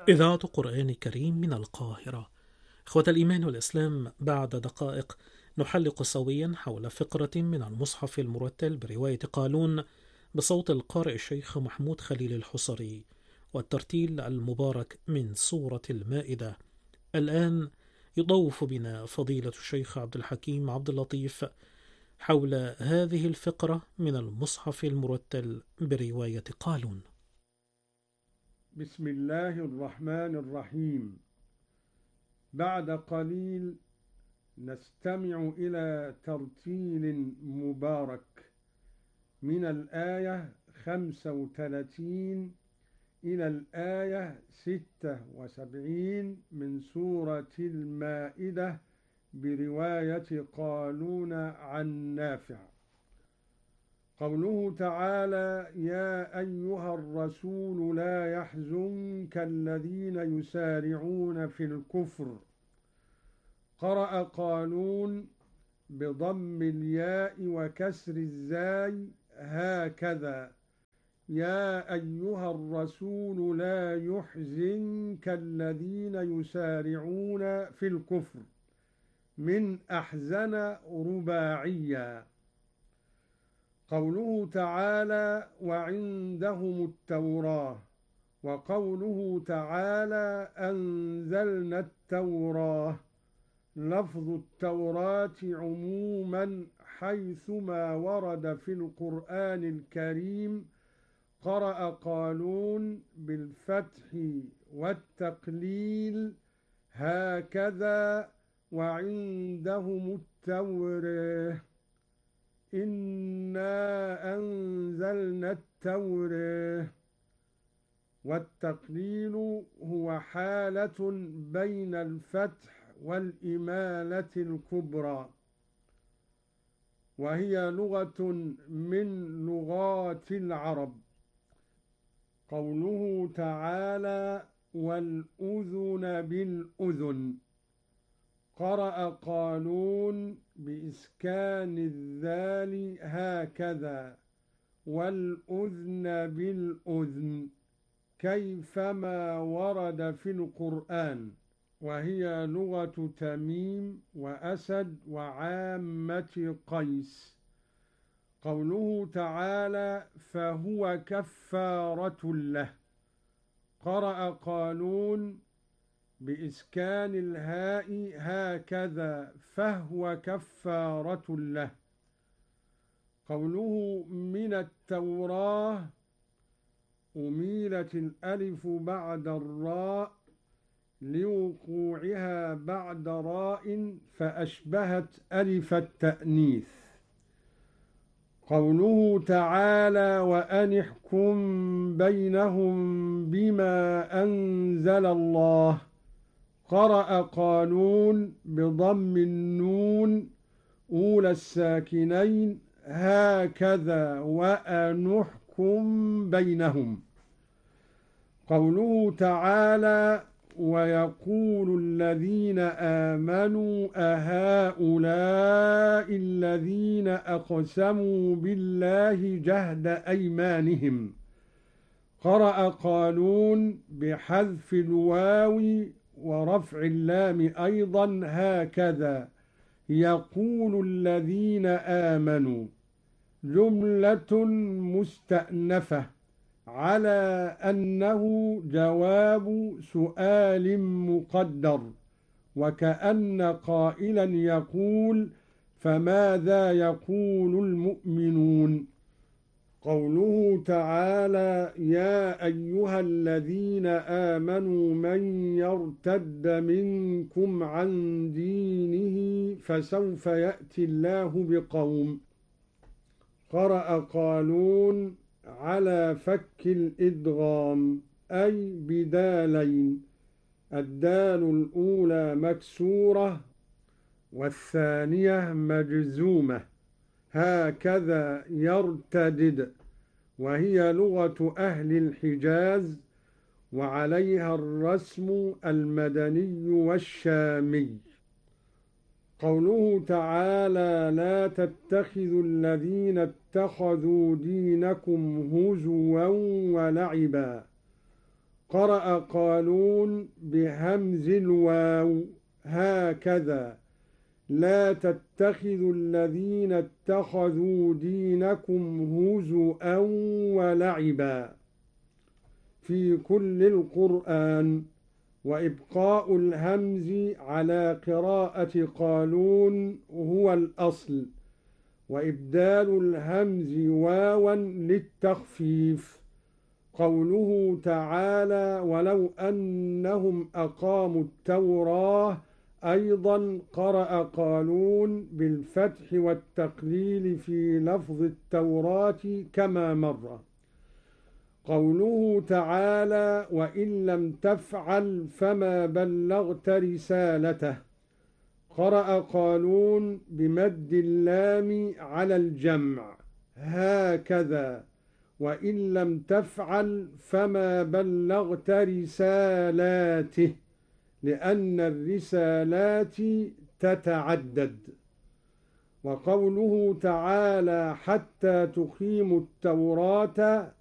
إذاعة قرآن كريم من القاهرة. إخوة الإيمان والإسلام، بعد دقائق نحلق سويا حول فقرة من المصحف المرتل برواية قالون بصوت القارئ الشيخ محمود خليل الحصري والترتيل المبارك من سورة المائدة. الآن يطوف بنا فضيلة الشيخ عبد الحكيم عبد اللطيف حول هذه الفقرة من المصحف المرتل برواية قالون. بسم الله الرحمن الرحيم. بعد قليل نستمع إلى ترتيل مبارك من الآية 35 إلى الآية 76 من سورة المائدة برواية قالون عن نافع. قوله تعالى: يا أيها الرسول لا يحزنك الذين يسارعون في الكفر. قرأ قالون بضم الياء وكسر الزاي هكذا: يا أيها الرسول لا يحزنك الذين يسارعون في الكفر، من أحزن رباعيا. قوله تعالى: وعندهم التوراة. وقوله تعالى: أنزلنا التوراة. لفظ التوراة عموما حيثما ورد في القرآن الكريم. قرأ قالون بالفتح والتقليل هكذا: وعندهم التوراة. إنا أنزلنا التوراة. والتقليل هو حالة بين الفتح والإمالة الكبرى، وهي لغة من لغات العرب. قوله تعالى: والأذن بالأذن. قرأ قالون بإسكان الذال هكذا: والأذن بالأذن، كيفما ورد في القرآن، وهي لغة تميم وأسد وعامة قيس. قوله تعالى: فهو كفارة له. قرأ قالون بإسكان الهاء هكذا: فهو كفارة له. قوله من التوراة، أميلت الألف بعد الراء لوقوعها بعد راء فأشبهت ألف التأنيث. قوله تعالى: وأن احكم بينهم بما أنزل الله. قرأ قالون بضم النون أولى الساكنين هكذا: وأن احكم بينهم. قوله تعالى: ويقول الذين آمنوا أهؤلاء الذين أقسموا بالله جهد أيمانهم. قرأ قالون بحذف الواو ورفع اللام أيضا هكذا: يقول الذين آمنوا. جملة مستأنفة على أنه جواب سؤال مقدر، وكأن قائلا يقول: فماذا يقول المؤمنون. قوله تعالى: يا أيها الذين آمنوا من يرتد منكم عن دينه فسوف يأتي الله بقوم. قرأ قالون على فك الإدغام، أي بدالين: الدال الأولى مكسورة والثانية مجزومة، هكذا يرتدد، وهي لغة أهل الحجاز، وعليها الرسم المدني والشامي. قوله تعالى: لا تتخذوا الذين اتخذوا دينكم هزوا ولعبا. قرأ قالون بهمز الواو هكذا لا تتخذوا الذين اتخذوا دينكم هزؤا ولعبا في كل القرآن، وإبقاء الهمز على قراءة قالون هو الأصل، وإبدال الهمز واوا للتخفيف. قوله تعالى ولو أنهم أقاموا التوراة أيضا قرأ قالون بالفتح والتقليل في لفظ التوراة كما مر. قوله تعالى وإن لم تفعل فما بلغت رسالته قرأ قالون بمد اللام على الجمع هكذا وإن لم تفعل فما بلغت رسالاته لأن الرسالات تتعدد. وقوله تعالى حتى تقيموا التوراة